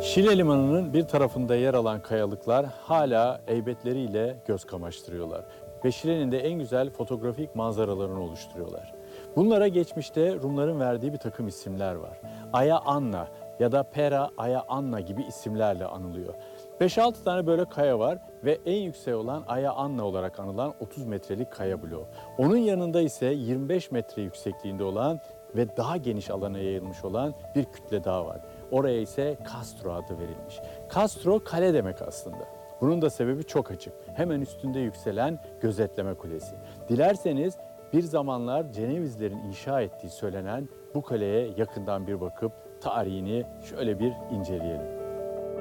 Şile Limanı'nın bir tarafında yer alan kayalıklar hala heybetleriyle göz kamaştırıyorlar. Ve Şile'nin de en güzel fotoğrafik manzaralarını oluşturuyorlar. Bunlara geçmişte Rumların verdiği bir takım isimler var. Aya Anna ya da Pera Aya Anna gibi isimlerle anılıyor. 5-6 tane böyle kaya var ve en yüksek olan Aya Anna olarak anılan 30 metrelik kaya bloğu. Onun yanında ise 25 metre yüksekliğinde olan ve daha geniş alana yayılmış olan bir kütle daha var. Oraya ise Castro adı verilmiş. Castro kale demek aslında. Bunun da sebebi çok açık. Hemen üstünde yükselen gözetleme kulesi. Dilerseniz bir zamanlar Cenevizlerin inşa ettiği söylenen bu kaleye yakından bir bakıp tarihini şöyle bir inceleyelim.